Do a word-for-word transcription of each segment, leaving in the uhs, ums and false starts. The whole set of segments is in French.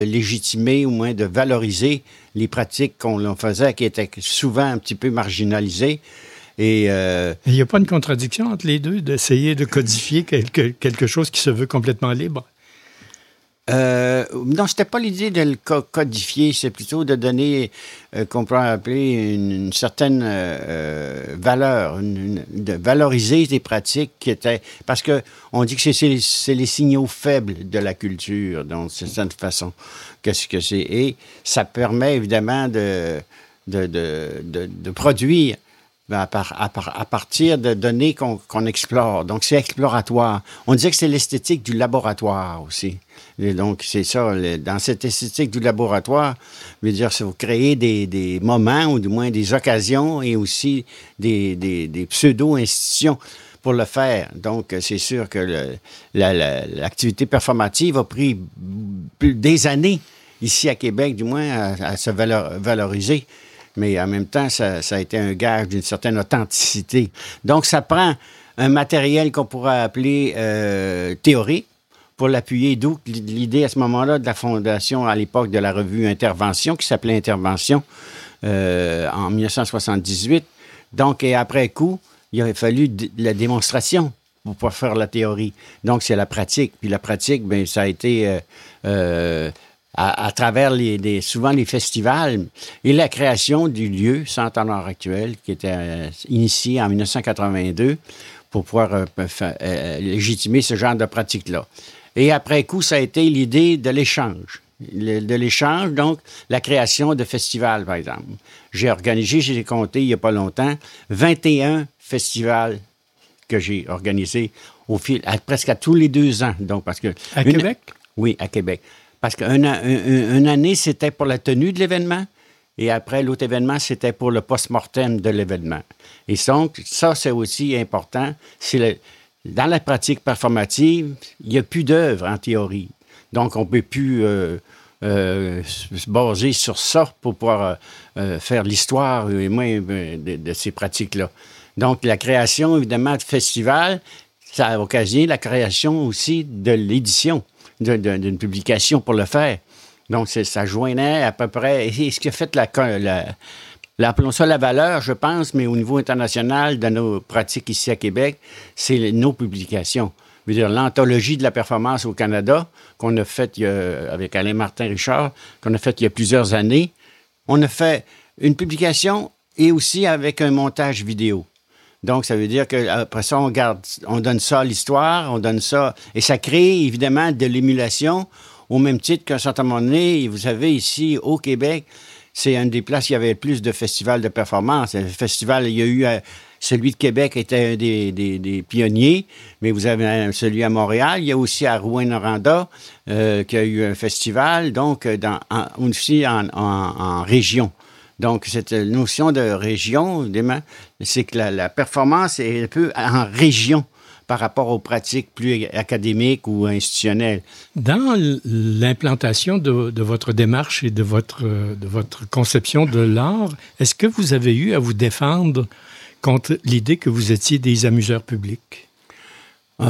légitimer, au moins de valoriser les pratiques qu'on faisait, qui étaient souvent un petit peu marginalisées. Et euh, il n'y a pas une contradiction entre les deux, d'essayer de codifier quelque, quelque chose qui se veut complètement libre? Euh, non, c'était pas l'idée de le codifier, c'est plutôt de donner, euh, qu'on peut appeler une, une certaine euh, valeur, une, une, de valoriser des pratiques qui étaient... Parce que on dit que c'est, c'est, c'est les signaux faibles de la culture, donc c'est cette façon qu'est-ce que c'est. Et ça permet évidemment de, de, de, de, de produire À, par, à, par, à partir de données qu'on, qu'on explore. Donc, c'est exploratoire. On disait que c'est l'esthétique du laboratoire aussi. Et donc, c'est ça. Le, dans cette esthétique du laboratoire, je veux dire, c'est vous créer des, des moments ou du moins des occasions et aussi des, des, des pseudo-institutions pour le faire. Donc, c'est sûr que le, la, la, l'activité performative a pris plus des années, ici à Québec, du moins, à, à se valor, valoriser. Mais en même temps, ça, ça a été un gage d'une certaine authenticité. Donc, ça prend un matériel qu'on pourrait appeler euh, théorique pour l'appuyer. D'où l'idée à ce moment-là de la fondation, à l'époque de la revue Intervention, qui s'appelait Intervention, euh, en dix-neuf cent soixante-dix-huit. Donc, et après coup, il aurait fallu de la démonstration pour pouvoir faire la théorie. Donc, c'est la pratique. Puis la pratique, bien, ça a été... Euh, euh, À, à travers les, les, souvent les festivals et la création du lieu Centre en art actuel qui était euh, initié en dix-neuf cent quatre-vingt-deux pour pouvoir euh, euh, légitimer ce genre de pratique-là. Et après coup, ça a été l'idée de l'échange. Le, de l'échange, donc la création de festivals, par exemple. J'ai organisé, j'ai compté il n'y a pas longtemps, vingt et un festivals que j'ai organisés au fil, à, presque à tous les deux ans. Donc, parce que, à une, Québec? Oui, à Québec. Parce qu'une un, un année, c'était pour la tenue de l'événement, et après, l'autre événement, c'était pour le post-mortem de l'événement. Et donc, ça, c'est aussi important. C'est le, dans la pratique performative, il n'y a plus d'œuvre en théorie. Donc, on ne peut plus euh, euh, se baser sur ça pour pouvoir euh, faire l'histoire et moins, de, de ces pratiques-là. Donc, la création, évidemment, de festivals, ça a occasionné la création aussi de l'édition. De, de, d'une publication pour le faire. Donc, c'est, ça joignait à peu près... Et ce qui a fait la, la, la... Appelons ça la valeur, je pense, mais au niveau international de nos pratiques ici à Québec, c'est les, nos publications. Je veux dire, l'anthologie de la performance au Canada, qu'on a faite avec Alain Martin-Richard, qu'on a faite il y a plusieurs années. On a fait une publication et aussi avec un montage vidéo. Donc, ça veut dire qu'après ça, on garde, on donne ça à l'histoire, on donne ça... Et ça crée, évidemment, de l'émulation, au même titre qu'à un certain moment donné, vous savez, ici, au Québec, c'est une des places où il y avait le plus de festivals de performance. Le festival, il y a eu... Euh, celui de Québec était un des, des, des pionniers, mais vous avez celui à Montréal. Il y a aussi à Rouyn-Noranda, euh, qui a eu un festival, donc, dans, en, aussi en, en, en région. Donc, cette notion de région, c'est que la, la performance est un peu en région par rapport aux pratiques plus académiques ou institutionnelles. Dans l'implantation de, de votre démarche et de votre, de votre conception de l'art, est-ce que vous avez eu à vous défendre contre l'idée que vous étiez des amuseurs publics? Oh.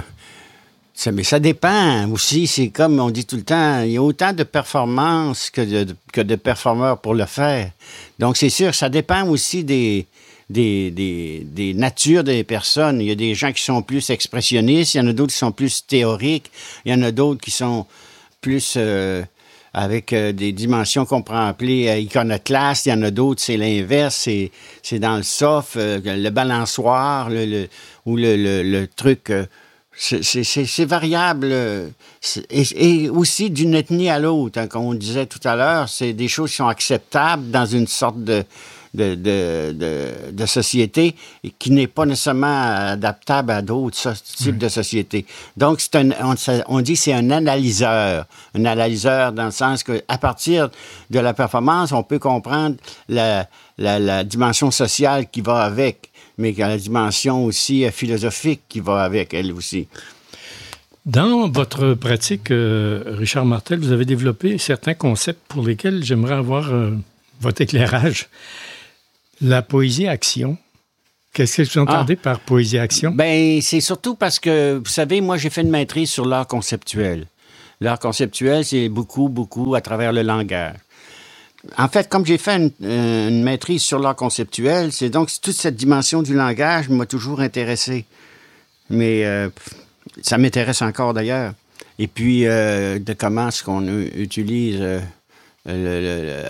Ça, mais ça dépend aussi. C'est comme on dit tout le temps, il y a autant de performances que de, que de performeurs pour le faire. Donc, c'est sûr, ça dépend aussi des, des, des, des natures des personnes. Il y a des gens qui sont plus expressionnistes, il y en a d'autres qui sont plus théoriques, il y en a d'autres qui sont plus euh, avec euh, des dimensions qu'on pourrait appeler euh, iconoclastes. Il y en a d'autres, c'est l'inverse, c'est, c'est dans le soft, euh, le balançoire, le, le, ou le, le, le truc... Euh, C'est, c'est, c'est, c'est variable. C'est, et, et aussi d'une ethnie à l'autre. Hein, comme on disait tout à l'heure, c'est des choses qui sont acceptables dans une sorte de, de, de, de, de société et qui n'est pas nécessairement adaptable à d'autres so- types mmh. de sociétés. Donc, c'est un, on, on dit que c'est un analyseur. Un analyseur dans le sens qu'à partir de la performance, on peut comprendre la, la, la dimension sociale qui va avec, mais il y a la dimension aussi philosophique qui va avec elle aussi. Dans votre pratique, euh, Richard Martel, vous avez développé certains concepts pour lesquels j'aimerais avoir euh, votre éclairage. La poésie-action. Qu'est-ce que vous entendez ah, par poésie-action? Bien, c'est surtout parce que, vous savez, moi, j'ai fait une maîtrise sur l'art conceptuel. L'art conceptuel, c'est beaucoup, beaucoup à travers le langage. En fait, comme j'ai fait une, une maîtrise sur l'art conceptuel, c'est donc toute cette dimension du langage m'a toujours intéressé. Mais euh, ça m'intéresse encore d'ailleurs. Et puis, euh, de comment est-ce qu'on utilise euh, le, le, le...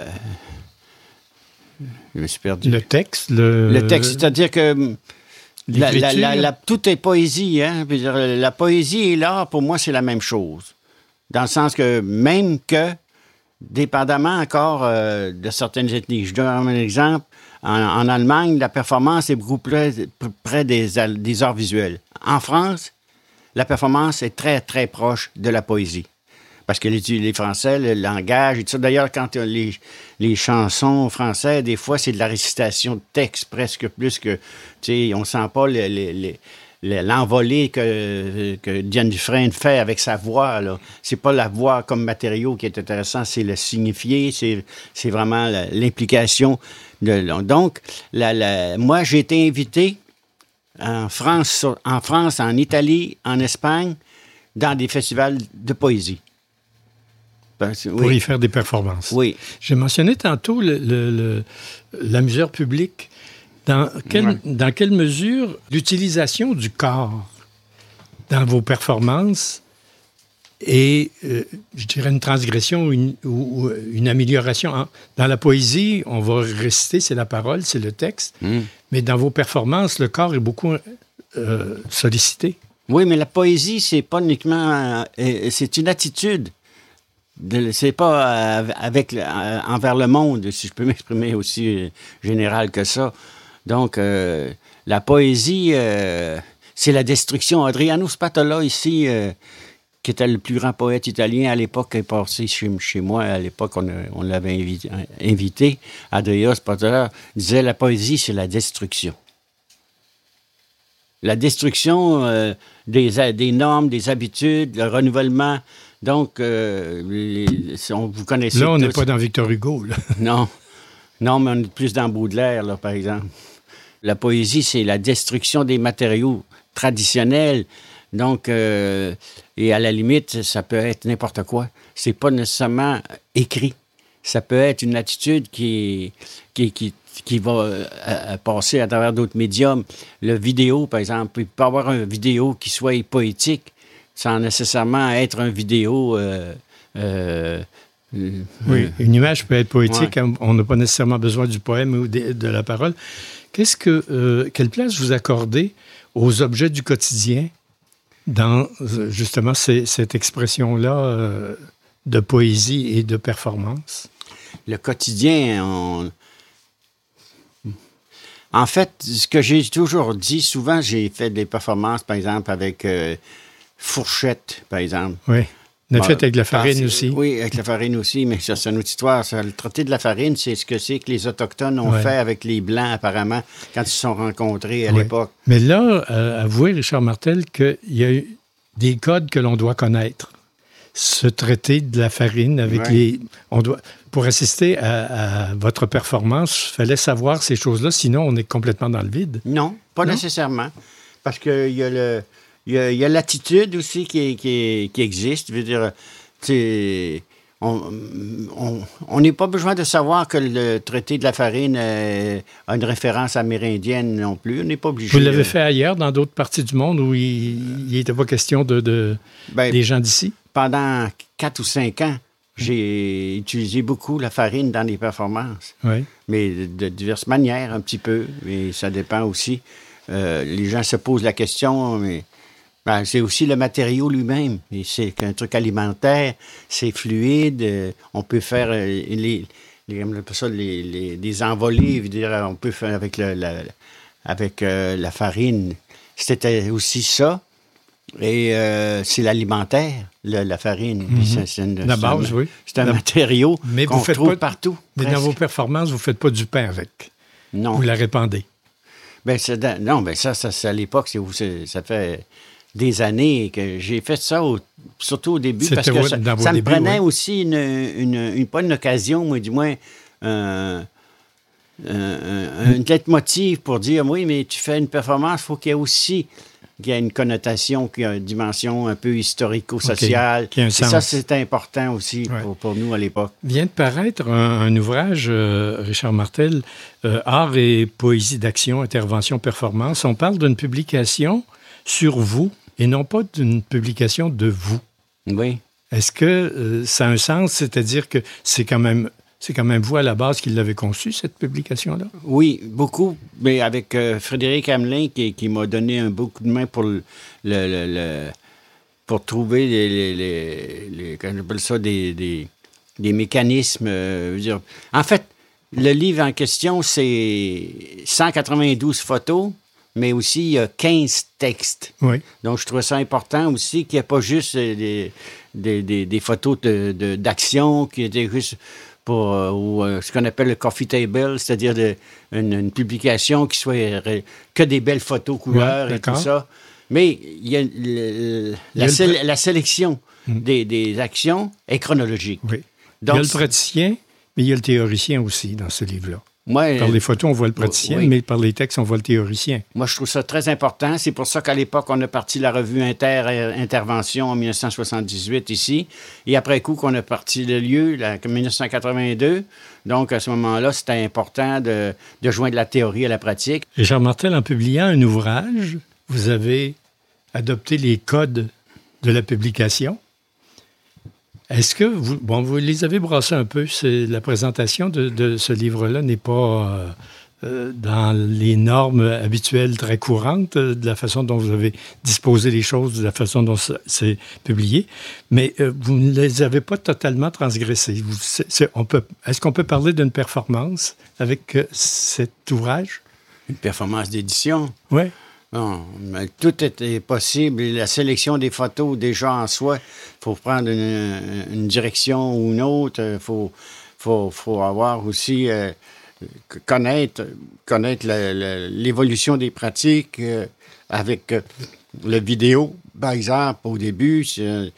Je me suis perdu. Le texte, le... Le texte, c'est-à-dire que la, la, la, la, tout est poésie. Hein? Dire, la poésie et l'art, pour moi, c'est la même chose. Dans le sens que même que, dépendamment encore euh, de certaines ethnies. Je donne un exemple. En, en Allemagne, la performance est beaucoup près, près des, des arts visuels. En France, la performance est très, très proche de la poésie. Parce que les, les Français, le langage et tout ça. D'ailleurs, quand les, les chansons françaises, des fois, c'est de la récitation de texte presque plus que... Tu sais, on sent pas les... les, les l'envolée que, que Diane Dufresne fait avec sa voix, là. C'est pas la voix comme matériau qui est intéressant, c'est le signifié, c'est, c'est vraiment la, l'implication. De, donc, la, la, moi, j'ai été invité en France, en France, en Italie, en Espagne, dans des festivals de poésie. Parce, oui. Pour y faire des performances. Oui. J'ai mentionné tantôt le, le, le, l'amuseur public. Dans quelle, ouais. dans quelle mesure l'utilisation du corps dans vos performances est, euh, je dirais, une transgression ou une, ou une amélioration? Hein? Dans la poésie, on va réciter, c'est la parole, c'est le texte, mm. mais dans vos performances, le corps est beaucoup euh, sollicité. Oui, mais la poésie, c'est pas uniquement... Euh, c'est une attitude. De, c'est pas euh, avec, euh, envers le monde, si je peux m'exprimer aussi euh, général que ça. Donc, euh, la poésie, euh, c'est la destruction. Adriano Spatola, ici, euh, qui était le plus grand poète italien à l'époque, est passé chez, chez moi. À l'époque, on, a, on l'avait invité, invité. Adriano Spatola disait, la poésie, c'est la destruction. La destruction euh, des, des normes, des habitudes, le renouvellement. Donc, euh, les, on, vous connaissez là, on tous. n'est pas dans Victor Hugo, là. Non. Non, mais on est plus dans Baudelaire, là, par exemple. La poésie, c'est la destruction des matériaux traditionnels. Donc, euh, et à la limite, ça peut être n'importe quoi. C'est pas nécessairement écrit. Ça peut être une attitude qui, qui, qui, qui va euh, passer à travers d'autres médiums. Le vidéo, par exemple, il peut y avoir une vidéo qui soit poétique sans nécessairement être un vidéo... Euh, euh, oui, une image peut être poétique. Ouais. On n'a pas nécessairement besoin du poème ou de, de la parole. Qu'est-ce que, euh, quelle place vous accordez aux objets du quotidien dans, justement, ces, cette expression-là euh, de poésie et de performance? Le quotidien, on... En fait, ce que j'ai toujours dit, souvent, j'ai fait des performances, par exemple, avec euh, fourchette, par exemple. Oui. On a fait avec la farine aussi. Oui, avec la farine aussi, mais ça, c'est une autre histoire. Ça, le traité de la farine, c'est ce que c'est que les Autochtones ont ouais. fait avec les Blancs, apparemment, quand ils se sont rencontrés à ouais. l'époque. Mais là, euh, avouez, Richard Martel, qu'il y a eu des codes que l'on doit connaître. Ce traité de la farine avec ouais. les... On doit, pour assister à, à votre performance, il fallait savoir ces choses-là, sinon on est complètement dans le vide. Non, pas non? nécessairement. Parce qu'il y a le... Il y, a, il y a l'attitude aussi qui, qui, qui existe. Je veux dire, on n'est pas besoin de savoir que le traité de la farine euh, a une référence amérindienne non plus. On n'est pas obligé. Vous l'avez de... fait ailleurs, dans d'autres parties du monde où il n'était pas question de, de, ben, des gens d'ici? Pendant quatre ou cinq ans, j'ai utilisé beaucoup la farine dans les performances. Oui. Mais de, de diverses manières, un petit peu. Mais ça dépend aussi. Euh, les gens se posent la question, mais... Ben, c'est aussi le matériau lui-même. Et c'est un truc alimentaire, c'est fluide. Euh, on peut faire euh, les, les, ça, les, les, des envolées. Je veux dire, on peut faire avec, le, la, avec euh, la farine. C'était aussi ça. Et euh, c'est l'alimentaire, le, la farine. Mm-hmm. C'est, c'est une, la base, c'est un, oui. C'est un la... matériau mais qu'on vous trouve pas... partout. Mais presque. Dans vos performances, vous ne faites pas du pain avec. Non. Vous la répandez. Ben, c'est dans... Non, ben ça, ça, c'est à l'époque, c'est où c'est... ça fait... des années que j'ai fait ça, au, surtout au début, C'était parce que ça, ça débuts, me prenait oui. aussi une, une, une, pas une occasion, mais du moins euh, un, un, un leitmotiv pour dire, oui, mais tu fais une performance, il faut qu'il y ait aussi qui a une connotation, qui a une dimension un peu historico-sociale. Okay. Qui a un Et sens. ça, c'est important aussi ouais. pour, pour nous à l'époque. Vient de paraître un, un ouvrage, euh, Richard Martel, euh, Art et poésie d'action, intervention, performance. On parle d'une publication sur vous et non pas d'une publication de vous. Oui. Est-ce que euh, ça a un sens? C'est-à-dire que c'est quand même... C'est quand même vous, à la base, qui l'avez conçu, cette publication-là? Oui, beaucoup, mais avec euh, Frédéric Hamelin, qui, qui m'a donné un beau coup de main pour le, le, le, le pour trouver les, les, les, les comment j'appelle ça, des, des, des mécanismes. Euh, je veux dire. En fait, le livre en question, c'est cent quatre-vingt-douze photos, mais aussi il y a quinze textes. Oui. Donc, je trouve ça important aussi qu'il n'y ait pas juste des, des, des, des photos de, de, d'action, qui étaient juste... pour euh, ou, euh, ce qu'on appelle le coffee table, c'est-à-dire de, une, une publication qui soit euh, que des belles photos couleurs ouais, et tout ça. Mais il y a, le, la, il y a sé- le... la sélection mmh. des, des actions est chronologique. Oui. Donc, il y a le praticien, mais il y a le théoricien aussi dans ce livre-là. Moi, par les photos, on voit le praticien, oui. mais par les textes, on voit le théoricien. Moi, je trouve ça très important. C'est pour ça qu'à l'époque, on a parti la revue Inter Intervention en dix-neuf cent soixante-dix-huit ici. Et après coup, qu'on a parti le lieu, là, en dix-neuf cent quatre-vingt-deux. Donc, à ce moment-là, c'était important de, de joindre la théorie à la pratique. Richard Martel, en publiant un ouvrage, vous avez adopté les codes de la publication. Est-ce que vous... Bon, vous les avez brassés un peu. C'est, la présentation de, de ce livre-là n'est pas euh, euh, dans les normes habituelles très courantes euh, de la façon dont vous avez disposé les choses, de la façon dont c'est publié. Mais euh, vous ne les avez pas totalement transgressés. Vous, c'est, c'est, on peut, est-ce qu'on peut parler d'une performance avec euh, cet ouvrage? Une performance d'édition? Oui. Non, mais tout était possible. La sélection des photos, déjà en soi, il faut prendre une, une direction ou une autre. Il faut, faut, faut avoir aussi, euh, connaître, connaître la, la, l'évolution des pratiques euh, avec euh, le vidéo. Par exemple, au début, c'est,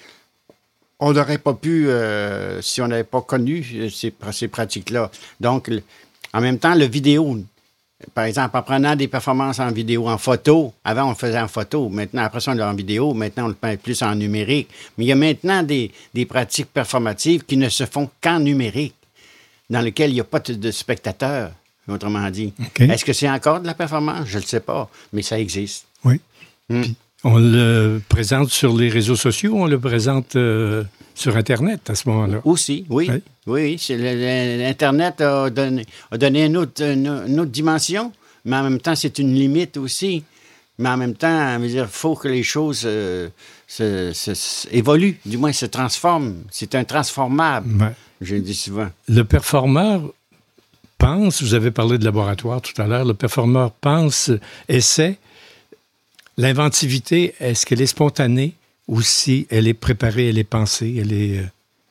on n'aurait pas pu, euh, si on n'avait pas connu ces, ces pratiques-là. Donc, en même temps, le vidéo... Par exemple, en prenant des performances en vidéo, en photo. Avant, on le faisait en photo. Maintenant, après ça, on l'a en vidéo. Maintenant, on le fait plus en numérique. Mais il y a maintenant des, des pratiques performatives qui ne se font qu'en numérique, dans lesquelles il n'y a pas de spectateurs, autrement dit. Okay. Est-ce que c'est encore de la performance? Je ne le sais pas, mais ça existe. Oui. Hum. Puis, on le présente sur les réseaux sociaux, on le présente euh, sur Internet à ce moment-là. Aussi, oui. Oui, oui c'est le, le, l'Internet a donné, a donné une, autre, une, une autre dimension, mais en même temps, c'est une limite aussi. Mais en même temps, il faut que les choses euh, se, se, se, évoluent, du moins se transforment. C'est un transformable, ouais. Je le dis souvent. Le performeur pense, vous avez parlé de laboratoire tout à l'heure, le performeur pense, essaie. L'inventivité, est-ce qu'elle est spontanée ou si elle est préparée, elle est pensée, elle est...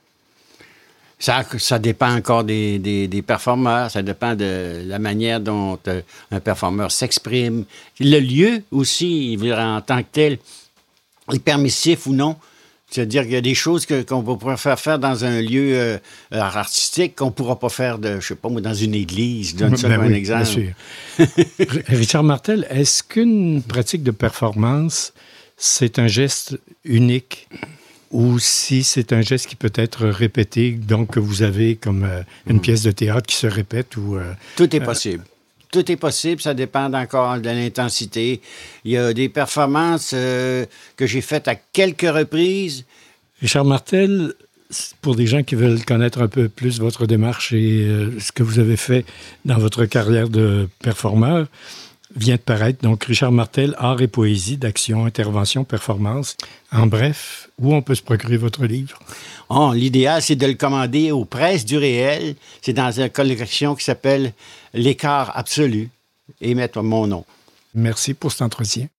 Ça, ça dépend encore des, des, des performeurs, ça dépend de la manière dont euh, un performeur s'exprime. Le lieu aussi, en tant que tel, est permissif ou non. C'est-à-dire qu'il y a des choses que, qu'on va pouvoir faire faire dans un lieu euh, artistique qu'on ne pourra pas faire, de, je sais pas moi, dans une église. Je donne ça ben comme oui, un exemple. Bien sûr. Richard Martel, est-ce qu'une pratique de performance, c'est un geste unique ou si c'est un geste qui peut être répété, donc que vous avez comme euh, une mmh. pièce de théâtre qui se répète ou... Euh, Tout est possible. Euh, Tout est possible, ça dépend encore de l'intensité. Il y a des performances euh, que j'ai faites à quelques reprises. Richard Martel, pour des gens qui veulent connaître un peu plus votre démarche et euh, ce que vous avez fait dans votre carrière de performeur, vient de paraître, donc Richard Martel, Art et poésie d'action, intervention, performance. En bref, où on peut se procurer votre livre? Oh, l'idéal, c'est de le commander aux Presses du Réel. C'est dans une collection qui s'appelle L'écart absolu et mettre mon nom. Merci pour cet entretien.